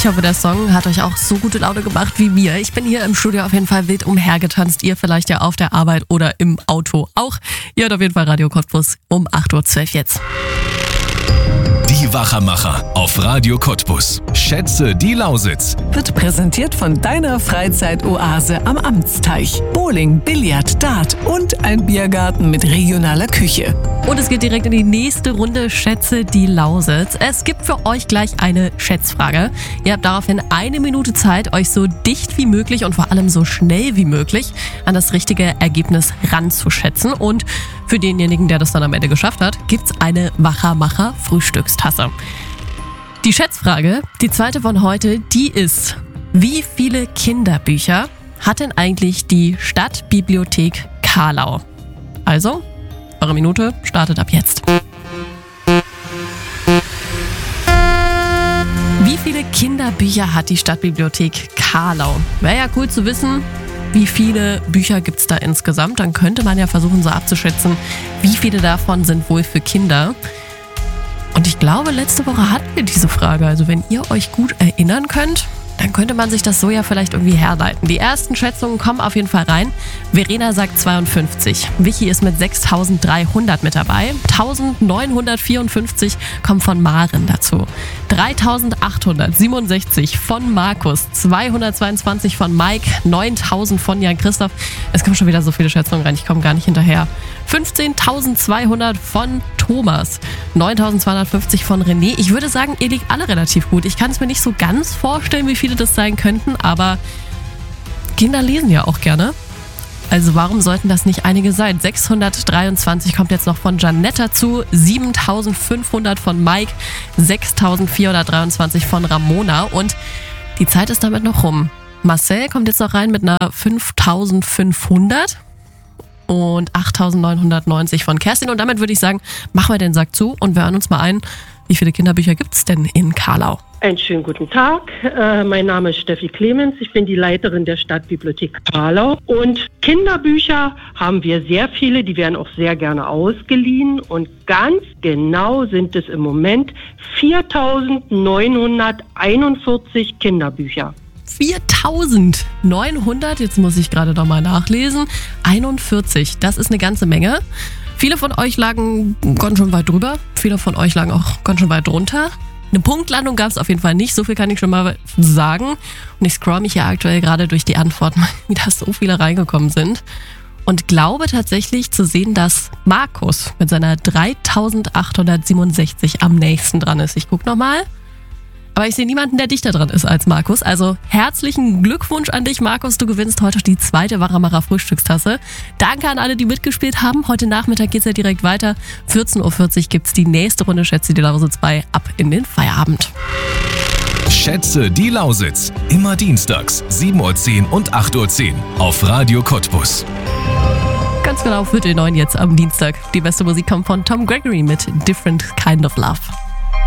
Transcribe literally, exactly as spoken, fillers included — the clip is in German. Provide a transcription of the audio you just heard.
Ich hoffe, der Song hat euch auch so gute Laune gemacht wie mir. Ich bin hier im Studio auf jeden Fall wild umhergetanzt. Ihr vielleicht ja auf der Arbeit oder im Auto auch. Ihr hört auf jeden Fall Radio Cottbus um acht Uhr zwölf jetzt. Die Wachermacher auf Radio Cottbus. Schätze die Lausitz. Wird präsentiert von deiner Freizeitoase am Amtsteich. Bowling, Billard, Dart und ein Biergarten mit regionaler Küche. Und es geht direkt in die nächste Runde Schätze die Lausitz. Es gibt für euch gleich eine Schätzfrage. Ihr habt daraufhin eine Minute Zeit, euch so dicht wie möglich und vor allem so schnell wie möglich an das richtige Ergebnis ranzuschätzen. Und für denjenigen, der das dann am Ende geschafft hat, gibt's eine Wachermacher-Frühstückstasse. Die Schätzfrage, die zweite von heute, die ist: Wie viele Kinderbücher hat denn eigentlich die Stadtbibliothek Carlau? Also, eure Minute startet ab jetzt. Wie viele Kinderbücher hat die Stadtbibliothek Carlau? Wäre ja cool zu wissen, wie viele Bücher gibt es da insgesamt. Dann könnte man ja versuchen, so abzuschätzen, wie viele davon sind wohl für Kinder. Und ich glaube, letzte Woche hatten wir diese Frage. Also wenn ihr euch gut erinnern könnt, dann könnte man sich das so ja vielleicht irgendwie herleiten. Die ersten Schätzungen kommen auf jeden Fall rein. Verena sagt zweiundfünfzig. Vicky ist mit sechstausenddreihundert mit dabei. eintausendneunhundertvierundfünfzig kommt von Maren dazu. dreitausendachthundertsiebenundsechzig von Markus. zweihundertzweiundzwanzig von Mike. neuntausend von Jan Christoph. Es kommen schon wieder so viele Schätzungen rein. Ich komme gar nicht hinterher. fünfzehntausendzweihundert von Thomas. neuntausendzweihundertfünfzig von René. Ich würde sagen, ihr liegt alle relativ gut. Ich kann es mir nicht so ganz vorstellen, wie viele das sein könnten, aber Kinder lesen ja auch gerne. Also warum sollten das nicht einige sein? sechshundertdreiundzwanzig kommt jetzt noch von Janetta zu, siebentausendfünfhundert von Mike, sechstausendvierhundertdreiundzwanzig von Ramona und die Zeit ist damit noch rum. Marcel kommt jetzt noch rein mit einer fünftausendfünfhundert und achttausendneunhundertneunzig von Kerstin und damit würde ich sagen, machen wir den Sack zu und wir hören uns mal ein, wie viele Kinderbücher gibt es denn in Carlau? Einen schönen guten Tag. Äh, mein Name ist Steffi Clemens. Ich bin die Leiterin der Stadtbibliothek Carlau. Und Kinderbücher haben wir sehr viele. Die werden auch sehr gerne ausgeliehen. Und ganz genau sind es im Moment viertausendneunhunderteinundvierzig Kinderbücher. viertausendneunhundert, jetzt muss ich gerade noch mal nachlesen, einundvierzig. Das ist eine ganze Menge. Viele von euch lagen ganz schön weit drüber. Viele von euch lagen auch ganz schön weit drunter. Eine Punktlandung gab es auf jeden Fall nicht, so viel kann ich schon mal sagen. Und ich scroll mich ja aktuell gerade durch die Antworten, wie da so viele reingekommen sind. Und glaube tatsächlich zu sehen, dass Markus mit seiner dreitausendachthundertsiebenundsechzig am nächsten dran ist. Ich gucke nochmal. Aber ich sehe niemanden, der dichter dran ist als Markus. Also herzlichen Glückwunsch an dich, Markus. Du gewinnst heute die zweite Wachermacher Frühstückstasse. Danke an alle, die mitgespielt haben. Heute Nachmittag geht's ja direkt weiter. vierzehn Uhr vierzig gibt's die nächste Runde Schätze die Lausitz bei Ab in den Feierabend. Schätze die Lausitz. Immer dienstags, sieben Uhr zehn und acht Uhr zehn auf Radio Cottbus. Ganz genau, Viertel neun jetzt am Dienstag. Die beste Musik kommt von Tom Gregory mit Different Kind of Love.